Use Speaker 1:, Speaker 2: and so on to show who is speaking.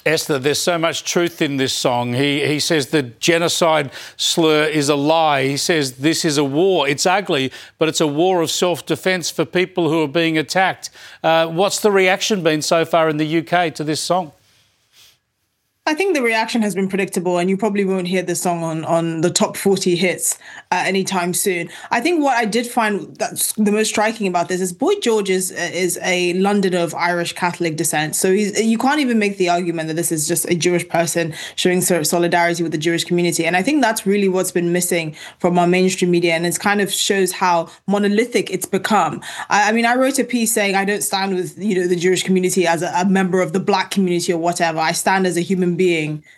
Speaker 1: Esther, there's so much truth in this song. He says the genocide slur is a lie. He says this is a war. It's ugly, but it's a war of self-defence for people who are being attacked. What's the reaction been so far in the UK to this song?
Speaker 2: I think the reaction has been predictable, and you probably won't hear this song on the top 40 hits anytime soon. I think what I did find that's the most striking about this is Boy George is a Londoner of Irish Catholic descent. So you can't even make the argument that this is just a Jewish person showing solidarity with the Jewish community. And I think that's really what's been missing from our mainstream media, and it kind of shows how monolithic it's become. I mean, I wrote a piece saying I don't stand with the Jewish community as a member of the Black community or whatever. I stand as a human being